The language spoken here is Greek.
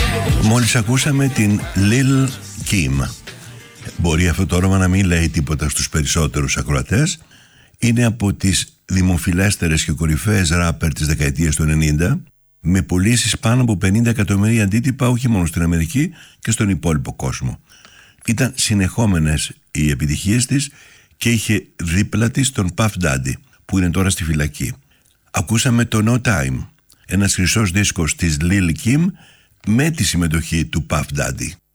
Μόλις ακούσαμε την Lil Kim. Μπορεί αυτό το όνομα να μην λέει τίποτα στους περισσότερους ακροατές. Είναι από τις δημοφιλέστερες και κορυφαίες ράπερ της δεκαετίας του 90, με πωλήσεις πάνω από 50 εκατομμύρια αντίτυπα, όχι μόνο στην Αμερική και στον υπόλοιπο κόσμο. Ήταν συνεχόμενες οι επιτυχίες της και είχε δίπλα της τον Puff Daddy, που είναι τώρα στη φυλακή. Ακούσαμε το No Time, ένας χρυσός δίσκος της Lil Kim με τη συμμετοχή του Puff Daddy.